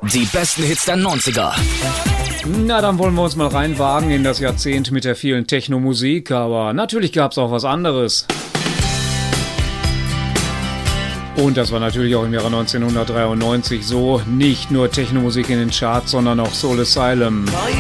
Die besten Hits der 90er. Na, dann wollen wir uns mal reinwagen in das Jahrzehnt mit der vielen Techno-Musik, aber natürlich gab's auch was anderes. Und das war natürlich auch im Jahre 1993 so. Nicht nur Techno-Musik in den Charts, sondern auch Soul Asylum.